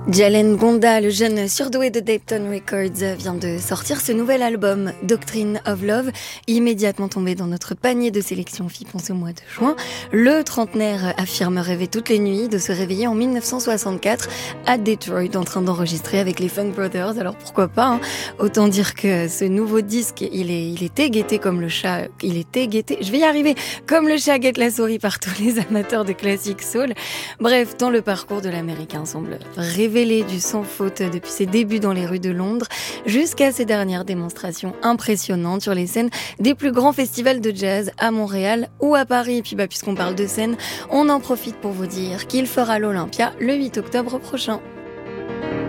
Jalen Gonda, le jeune surdoué de Dayton Records, vient de sortir ce nouvel album, Doctrine of Love, immédiatement tombé dans notre panier de sélection FIP en ce mois de juin. Le trentenaire affirme rêver toutes les nuits de se réveiller en 1964 à Detroit en train d'enregistrer avec les Funk Brothers. Alors pourquoi pas, hein. Autant dire que ce nouveau disque, il était guetté comme le chat, je vais y arriver, comme le chat guette la souris par tous les amateurs de classique soul. Bref, tant le parcours de l'Américain semble révélé du sans faute depuis ses débuts dans les rues de Londres jusqu'à ses dernières démonstrations impressionnantes sur les scènes des plus grands festivals de jazz à Montréal ou à Paris. Et puis puisqu'on parle de scène, on en profite pour vous dire qu'il fera l'Olympia le 8 octobre prochain.